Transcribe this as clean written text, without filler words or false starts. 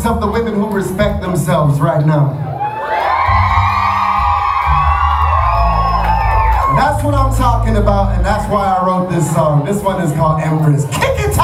voices of the women who respect themselves right now. That's what I'm talking about, and that's why I wrote this song. This one is called Empress. Kick it out!